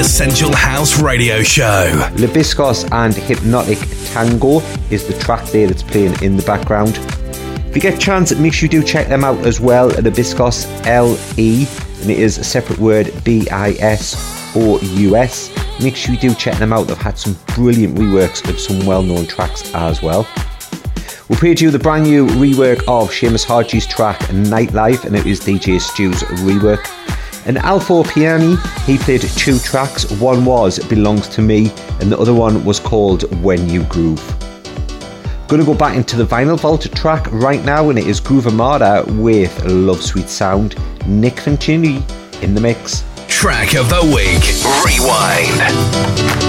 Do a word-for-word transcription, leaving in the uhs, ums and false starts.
Essential House Radio Show. Libiscos and Hypnotic Tango is the track there that's playing in the background. If you get a chance, make sure you do check them out as well. Libiscos, L E, and it is a separate word, B I S O U S. Make sure you do check them out. They've had some brilliant reworks of some well-known tracks as well. We'll play to you the brand new rework of Seamus Haji's track Nightlife, and it is D J Stu's rework. And Alfo Piani, he played two tracks. One was Belongs to Me, and the other one was called When You Groove. Gonna go back into the Vinyl Vault track right now, and it is Groove Armada with Love Sweet Sound. Nick Fancini in the mix. Track of the week. Rewind.